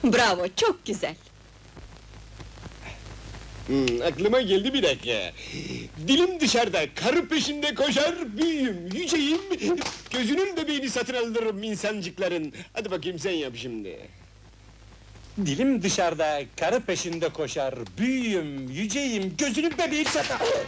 Bravo, çok güzel! Aklıma geldi bir dakika. Dilim dışarıda, karı peşinde koşar, büyüğüm, yüceyim, gözünün bebeğini satın alırım insancıkların. Hadi bakayım sen yap şimdi. Dilim dışarıda, karı peşinde koşar, büyüğüm, yüceyim, gözünün bebeği satar.